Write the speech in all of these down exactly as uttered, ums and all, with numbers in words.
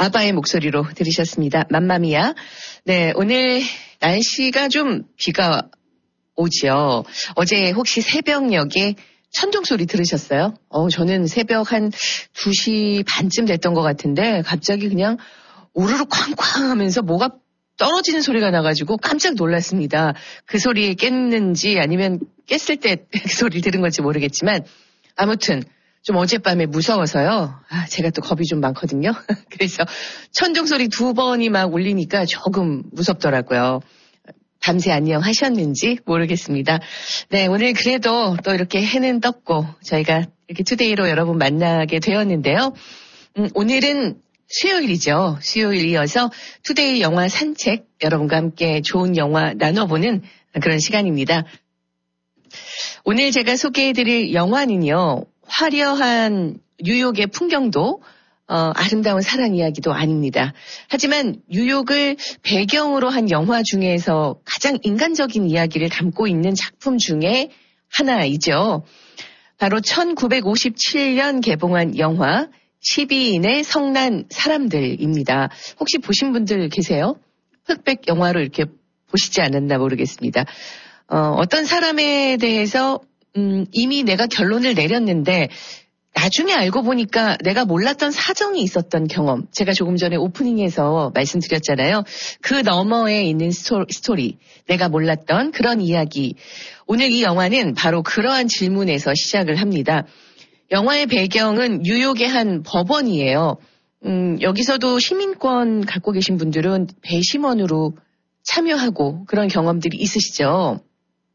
아바의 목소리로 들으셨습니다. 맘마미아. 네, 오늘 날씨가 좀 비가 오지요. 어제 혹시 새벽녘에 천둥 소리 들으셨어요? 어, 저는 새벽 한 두 시 반쯤 됐던 것 같은데 갑자기 그냥 우르르 쾅쾅 하면서 뭐가 떨어지는 소리가 나가지고 깜짝 놀랐습니다. 그 소리에 깼는지 아니면 깼을 때 그 소리를 들은 건지 모르겠지만 아무튼 좀 어젯밤에 무서워서요. 아, 제가 또 겁이 좀 많거든요. 그래서 천둥 소리 두 번이 막 울리니까 조금 무섭더라고요. 밤새 안녕하셨는지 모르겠습니다. 네, 오늘 그래도 또 이렇게 해는 떴고 저희가 이렇게 투데이로 여러분 만나게 되었는데요. 음, 오늘은 수요일이죠. 수요일이어서 투데이 영화 산책 여러분과 함께 좋은 영화 나눠보는 그런 시간입니다. 오늘 제가 소개해드릴 영화는요. 화려한 뉴욕의 풍경도 어, 아름다운 사랑 이야기도 아닙니다. 하지만 뉴욕을 배경으로 한 영화 중에서 가장 인간적인 이야기를 담고 있는 작품 중에 하나이죠. 바로 천구백오십칠 년 개봉한 영화 십이 인의 성난 사람들입니다. 혹시 보신 분들 계세요? 흑백 영화로 이렇게 보시지 않았나 모르겠습니다. 어, 어떤 사람에 대해서 음, 이미 내가 결론을 내렸는데 나중에 알고 보니까 내가 몰랐던 사정이 있었던 경험. 제가 조금 전에 오프닝에서 말씀드렸잖아요. 그 너머에 있는 스토, 스토리. 내가 몰랐던 그런 이야기. 오늘 이 영화는 바로 그러한 질문에서 시작을 합니다. 영화의 배경은 뉴욕의 한 법원이에요. 음, 여기서도 시민권 갖고 계신 분들은 배심원으로 참여하고 그런 경험들이 있으시죠.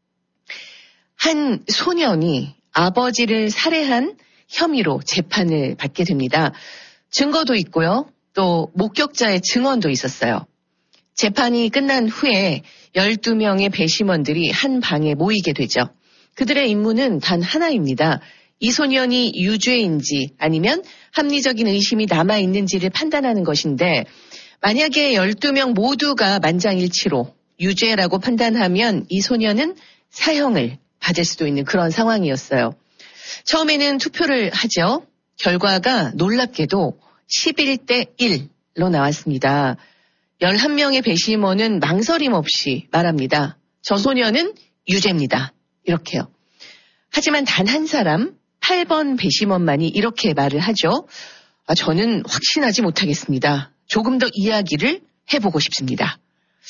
한 소년이 아버지를 살해한 혐의로 재판을 받게 됩니다. 증거도 있고요. 또 목격자의 증언도 있었어요. 재판이 끝난 후에 열두 명의 배심원들이 한 방에 모이게 되죠. 그들의 임무는 단 하나입니다. 이 소년이 유죄인지 아니면 합리적인 의심이 남아있는지를 판단하는 것인데 만약에 열두 명 모두가 만장일치로 유죄라고 판단하면 이 소년은 사형을 받을 수도 있는 그런 상황이었어요. 처음에는 투표를 하죠. 결과가 놀랍게도 십일 대 일로 나왔습니다. 열한 명의 배심원은 망설임 없이 말합니다. 저 소년은 유죄입니다. 이렇게요. 하지만 단 한 사람, 팔 번 배심원만이 이렇게 말을 하죠. 아, 저는 확신하지 못하겠습니다. 조금 더 이야기를 해보고 싶습니다.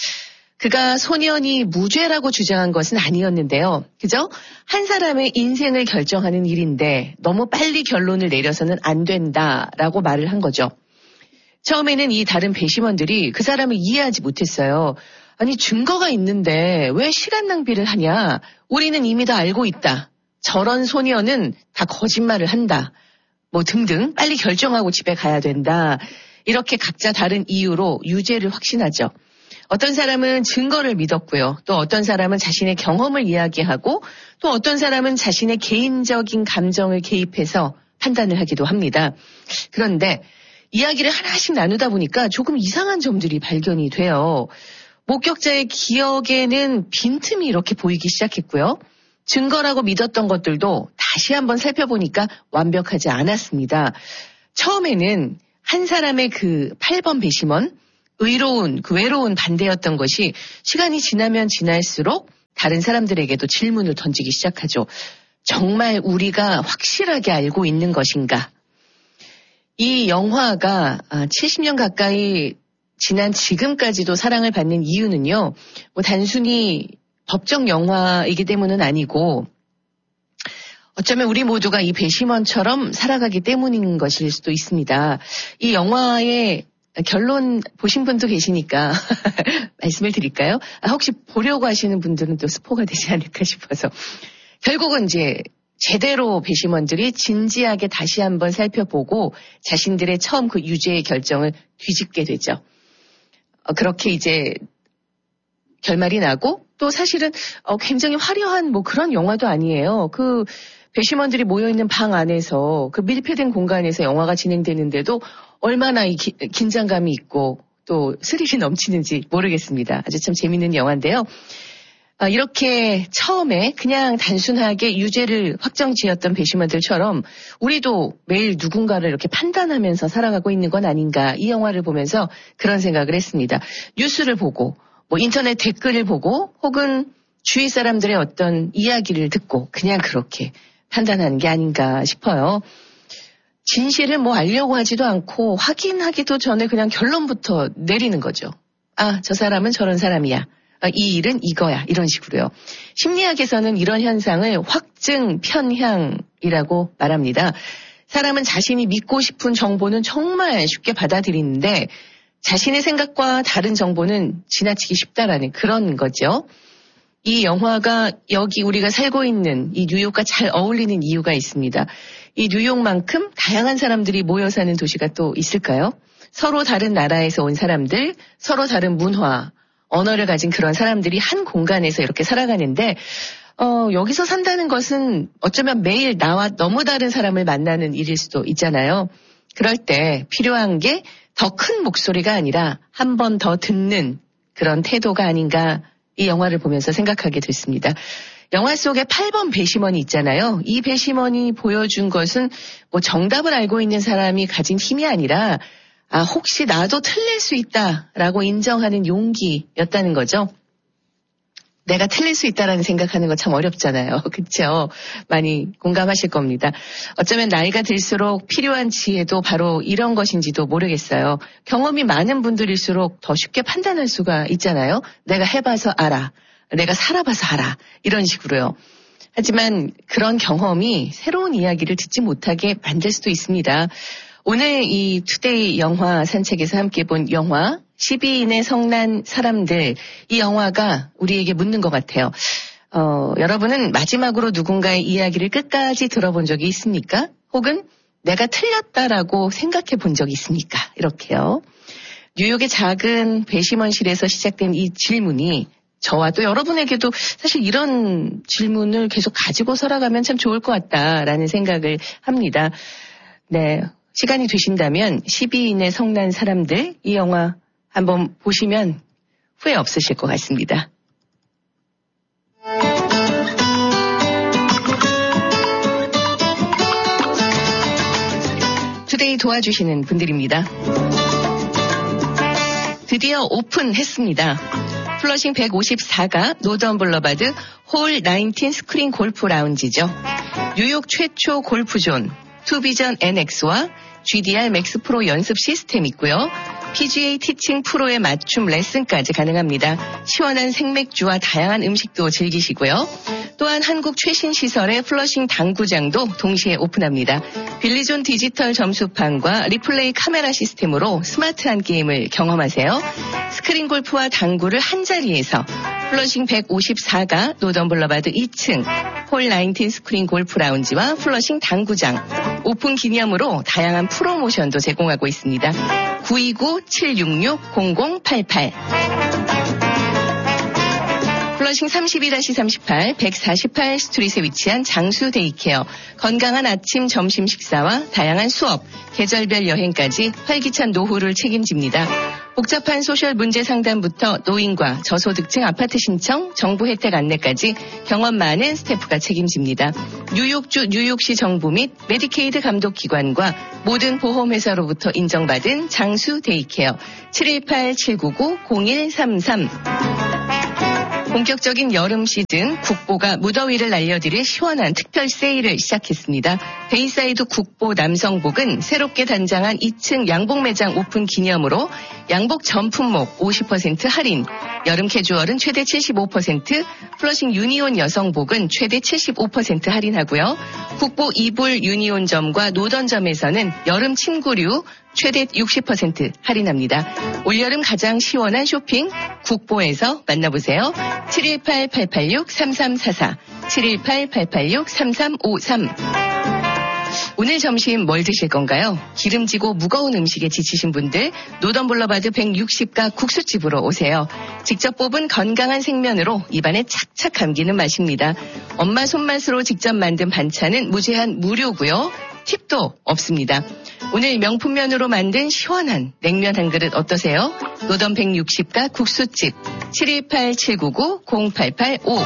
그가 소년이 무죄라고 주장한 것은 아니었는데요. 그죠? 한 사람의 인생을 결정하는 일인데 너무 빨리 결론을 내려서는 안 된다라고 말을 한 거죠. 처음에는 이 다른 배심원들이 그 사람을 이해하지 못했어요. 아니 증거가 있는데 왜 시간 낭비를 하냐? 우리는 이미 다 알고 있다. 저런 소년은 다 거짓말을 한다. 뭐 등등 빨리 결정하고 집에 가야 된다. 이렇게 각자 다른 이유로 유죄를 확신하죠. 어떤 사람은 증거를 믿었고요. 또 어떤 사람은 자신의 경험을 이야기하고 또 어떤 사람은 자신의 개인적인 감정을 개입해서 판단을 하기도 합니다. 그런데 이야기를 하나씩 나누다 보니까 조금 이상한 점들이 발견이 돼요. 목격자의 기억에는 빈틈이 이렇게 보이기 시작했고요. 증거라고 믿었던 것들도 다시 한번 살펴보니까 완벽하지 않았습니다. 처음에는 한 사람의 그 팔 번 배심원, 의로운, 그 외로운 반대였던 것이 시간이 지나면 지날수록 다른 사람들에게도 질문을 던지기 시작하죠. 정말 우리가 확실하게 알고 있는 것인가? 이 영화가 칠십 년 가까이 지난 지금까지도 사랑을 받는 이유는요. 뭐 단순히 법정 영화이기 때문은 아니고 어쩌면 우리 모두가 이 배심원처럼 살아가기 때문인 것일 수도 있습니다. 이 영화의 결론 보신 분도 계시니까 말씀을 드릴까요? 아, 혹시 보려고 하시는 분들은 또 스포가 되지 않을까 싶어서. 결국은 이제 제대로 배심원들이 진지하게 다시 한번 살펴보고 자신들의 처음 그 유죄의 결정을 뒤집게 되죠. 어, 그렇게 이제 결말이 나고 또 사실은 어, 굉장히 화려한 뭐 그런 영화도 아니에요. 그 배심원들이 모여있는 방 안에서 그 밀폐된 공간에서 영화가 진행되는데도 얼마나 이 기, 긴장감이 있고 또 스릴이 넘치는지 모르겠습니다. 아주 참 재밌는 영화인데요. 아, 이렇게 처음에 그냥 단순하게 유죄를 확정지었던 배심원들처럼 우리도 매일 누군가를 이렇게 판단하면서 살아가고 있는 건 아닌가, 이 영화를 보면서 그런 생각을 했습니다. 뉴스를 보고 뭐 인터넷 댓글을 보고 혹은 주위 사람들의 어떤 이야기를 듣고 그냥 그렇게 판단하는 게 아닌가 싶어요. 진실을 뭐 알려고 하지도 않고 확인하기도 전에 그냥 결론부터 내리는 거죠. 아, 저 사람은 저런 사람이야. 아, 이 일은 이거야. 이런 식으로요. 심리학에서는 이런 현상을 확증 편향이라고 말합니다. 사람은 자신이 믿고 싶은 정보는 정말 쉽게 받아들이는데 자신의 생각과 다른 정보는 지나치기 쉽다라는 그런 거죠. 이 영화가 여기 우리가 살고 있는 이 뉴욕과 잘 어울리는 이유가 있습니다. 이 뉴욕만큼 다양한 사람들이 모여 사는 도시가 또 있을까요? 서로 다른 나라에서 온 사람들, 서로 다른 문화, 언어를 가진 그런 사람들이 한 공간에서 이렇게 살아가는데 어, 여기서 산다는 것은 어쩌면 매일 나와 너무 다른 사람을 만나는 일일 수도 있잖아요. 그럴 때 필요한 게 더 큰 목소리가 아니라 한 번 더 듣는 그런 태도가 아닌가, 이 영화를 보면서 생각하게 됐습니다. 영화 속에 팔 번 배심원이 있잖아요. 이 배심원이 보여준 것은 뭐 정답을 알고 있는 사람이 가진 힘이 아니라 아, 혹시 나도 틀릴 수 있다라고 인정하는 용기였다는 거죠. 내가 틀릴 수 있다라는 생각하는 거 참 어렵잖아요. 그렇죠? 많이 공감하실 겁니다. 어쩌면 나이가 들수록 필요한 지혜도 바로 이런 것인지도 모르겠어요. 경험이 많은 분들일수록 더 쉽게 판단할 수가 있잖아요. 내가 해봐서 알아. 내가 살아봐서 알아. 이런 식으로요. 하지만 그런 경험이 새로운 이야기를 듣지 못하게 만들 수도 있습니다. 오늘 이 투데이 영화 산책에서 함께 본 영화 십이 인의 성난 사람들, 이 영화가 우리에게 묻는 것 같아요. 어, 여러분은 마지막으로 누군가의 이야기를 끝까지 들어본 적이 있습니까? 혹은 내가 틀렸다라고 생각해 본 적이 있습니까? 이렇게요. 뉴욕의 작은 배심원실에서 시작된 이 질문이 저와 또 여러분에게도 사실 이런 질문을 계속 가지고 살아가면 참 좋을 것 같다라는 생각을 합니다. 네. 시간이 되신다면 십이 인의 성난 사람들, 이 영화 한번 보시면 후회 없으실 것 같습니다. 투데이 도와주시는 분들입니다. 드디어 오픈했습니다. 플러싱 백오십사가 노던 블러바드 홀 나인틴 스크린 골프 라운지죠. 뉴욕 최초 골프존 투비전 엔엑스와 지디알 맥스 프로 연습 시스템 있고요. 피지에이 티칭 프로의 맞춤 레슨까지 가능합니다. 시원한 생맥주와 다양한 음식도 즐기시고요. 또한 한국 최신 시설의 플러싱 당구장도 동시에 오픈합니다. 빌리존 디지털 점수판과 리플레이 카메라 시스템으로 스마트한 게임을 경험하세요. 스크린 골프와 당구를 한 자리에서 플러싱 백오십사가 노던 블러바드 이 층 홀 나인틴 스크린 골프 라운지와 플러싱 당구장 오픈 기념으로 다양한 프로모션도 제공하고 있습니다. 구이구 칠육육 공공팔팔 플러싱 삼십이 삼십팔 백사십팔 스트릿에 위치한 장수 데이케어, 건강한 아침 점심 식사와 다양한 수업, 계절별 여행까지 활기찬 노후를 책임집니다. 복잡한 소셜 문제 상담부터 노인과 저소득층 아파트 신청, 정부 혜택 안내까지 경험 많은 스태프가 책임집니다. 뉴욕주 뉴욕시 정부 및 메디케이드 감독기관과 모든 보험회사로부터 인정받은 장수 데이케어 칠일팔 칠구구 공일삼삼 본격적인 여름 시즌 국보가 무더위를 날려드릴 시원한 특별 세일을 시작했습니다. 베이사이드 국보 남성복은 새롭게 단장한 이 층 양복 매장 오픈 기념으로 양복 전 품목 오십 퍼센트 할인, 여름 캐주얼은 최대 칠십오 퍼센트, 플러싱 유니온 여성복은 최대 칠십오 퍼센트 할인하고요. 국보 이불 유니온점과 노던점에서는 여름 침구류 최대 육십 퍼센트 할인합니다. 올여름 가장 시원한 쇼핑 국보에서 만나보세요. 칠일팔 팔팔육 삼삼사사 칠일팔 팔팔육 삼삼오삼 오늘 점심 뭘 드실 건가요? 기름지고 무거운 음식에 지치신 분들 노던 블러바드 백육십가 국수집으로 오세요. 직접 뽑은 건강한 생면으로 입안에 착착 감기는 맛입니다. 엄마 손맛으로 직접 만든 반찬은 무제한 무료고요. 팁도 없습니다. 오늘 명품면으로 만든 시원한 냉면 한 그릇 어떠세요? 노던 백육십가 국수집 칠일팔 칠구구 공팔팔오.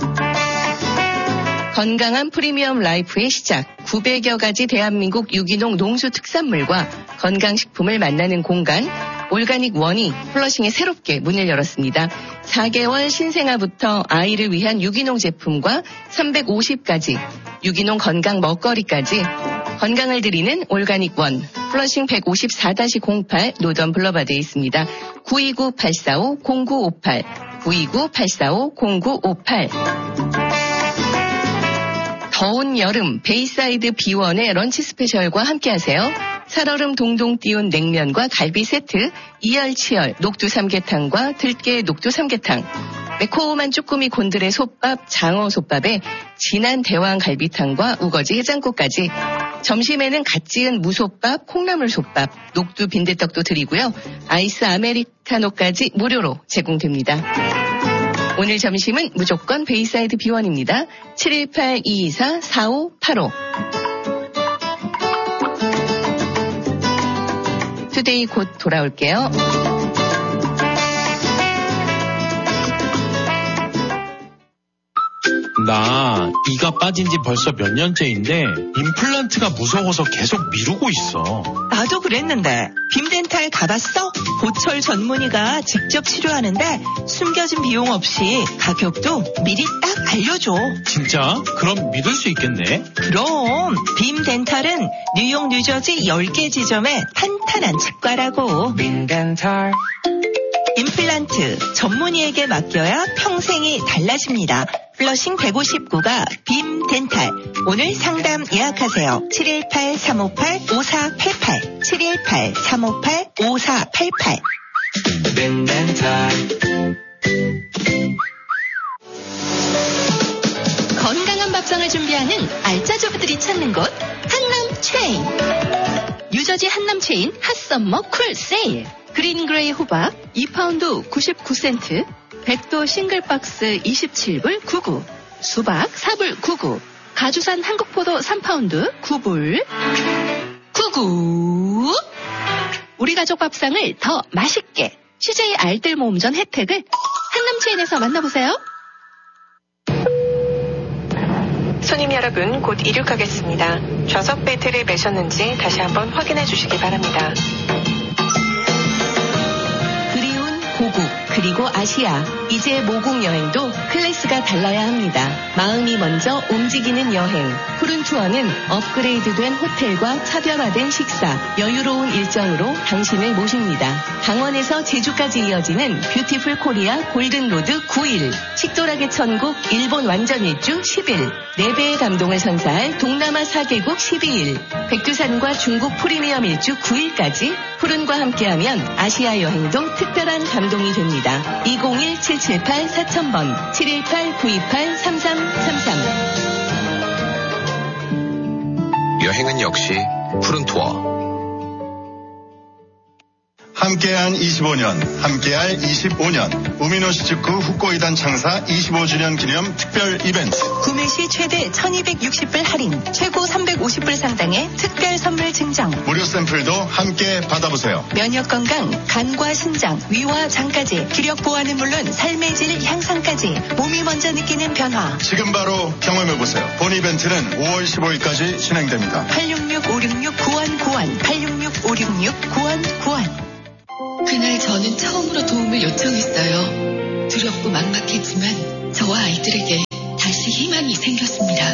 건강한 프리미엄 라이프의 시작 구백여 가지 대한민국 유기농 농수 특산물과 건강식품을 만나는 공간 올가닉 원이 플러싱에 새롭게 문을 열었습니다. 사 개월 신생아부터 아이를 위한 유기농 제품과 삼백오십 가지 유기농 건강 먹거리까지 건강을 드리는 올가닉 원 플러싱 백오십사 공팔 노던 블러바드에 있습니다. 구이구 팔사오 공구오팔 구이구 팔사오 공구오팔. 더운 여름 베이사이드 비원의 런치 스페셜과 함께하세요. 살얼음 동동 띄운 냉면과 갈비 세트, 이열치열 녹두 삼계탕과 들깨 녹두 삼계탕, 매콤한 쭈꾸미 곤드레 솥밥, 장어 솥밥에 진한 대왕 갈비탕과 우거지 해장국까지. 점심에는 갓 지은 무솥밥, 콩나물 솥밥, 녹두 빈대떡도 드리고요. 아이스 아메리카노까지 무료로 제공됩니다. 오늘 점심은 무조건 베이사이드 비원입니다. 칠일팔 이이사 사오팔오. 투데이 곧 돌아올게요. 나 이가 빠진 지 벌써 몇 년째인데 임플란트가 무서워서 계속 미루고 있어. 나도 그랬는데 빔덴탈 가봤어? 보철 전문의가 직접 치료하는데 숨겨진 비용 없이 가격도 미리 딱 알려줘. 진짜? 그럼 믿을 수 있겠네? 그럼 빔덴탈은 뉴욕 뉴저지 열 개 지점에 탄탄한 치과라고. 빔덴탈 임플란트 전문의에게 맡겨야 평생이 달라집니다. 플러싱 백오십구가 빔덴탈. 오늘 상담 예약하세요. 칠일팔 삼오팔 오사팔팔 칠일팔 삼오팔 오사팔팔. 빔덴탈. 건강한 밥상을 준비하는 알짜조부들이 찾는 곳 한남체인. 뉴저지 한남체인 핫썸머 쿨세일. 그린그레이 호박 이 파운드 구십구 센트, 백도 싱글박스 이십칠 불 구구, 수박 사 불 구구, 가주산 한국포도 삼 파운드 구 불 구구. 우리 가족 밥상을 더 맛있게 씨제이 알뜰 모음전 혜택을 한남체인에서 만나보세요. 손님 여러분, 곧 이륙하겠습니다. 좌석 벨트를 매셨는지 다시 한번 확인해 주시기 바랍니다. 그리운 고국 그리고 아시아, 이제 모국 여행도 클래스가 달라야 합니다. 마음이 먼저 움직이는 여행. 푸른 투어는 업그레이드된 호텔과 차별화된 식사, 여유로운 일정으로 당신을 모십니다. 강원에서 제주까지 이어지는 뷰티풀 코리아 골든로드 구 일, 식도락의 천국 일본 완전 일주 십 일, 네 배의 감동을 선사할 동남아 사 개국 십이 일, 백두산과 중국 프리미엄 일주 구 일까지 푸른과 함께하면 아시아 여행도 특별한 감동이 됩니다. 이공일 칠칠팔 사천 번 칠일팔 구이팔 삼삼삼삼. 여행은 역시 푸른 투어. 함께한 이십오 년, 함께할 이십오 년. 우미노시츠쿠 후코이단 창사 이십오 주년 기념 특별 이벤트. 구매 시 최대 천이백육십 불 할인, 최고 삼백오십 불 상당의 특별 선물 증정. 무료 샘플도 함께 받아보세요. 면역 건강, 간과 신장, 위와 장까지, 기력 보완은 물론 삶의 질 향상까지 몸이 먼저 느끼는 변화. 지금 바로 경험해보세요. 본 이벤트는 오월 십오일까지 진행됩니다. 팔육육 오육육 구일구일 팔육육 오육육 구일구일. 그날 저는 처음으로 도움을 요청했어요. 두렵고 막막했지만 저와 아이들에게 다시 희망이 생겼습니다.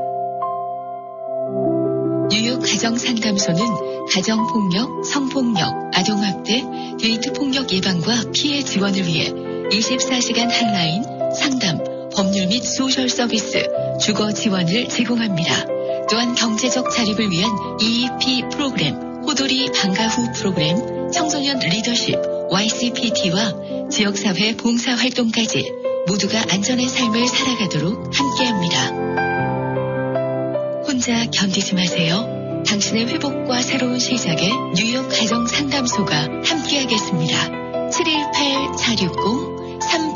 뉴욕 가정상담소는 가정폭력, 성폭력, 아동학대, 데이트폭력 예방과 피해 지원을 위해 이십사 시간 한라인, 상담, 법률 및 소셜 서비스, 주거 지원을 제공합니다. 또한 경제적 자립을 위한 이이피 프로그램, 호돌이 방과 후 프로그램, 청소년 리더십, 와이씨피티와 지역사회 봉사활동까지 모두가 안전한 삶을 살아가도록 함께합니다. 혼자 견디지 마세요. 당신의 회복과 새로운 시작에 뉴욕 가정상담소가 함께하겠습니다. 칠일팔 사육공 삼팔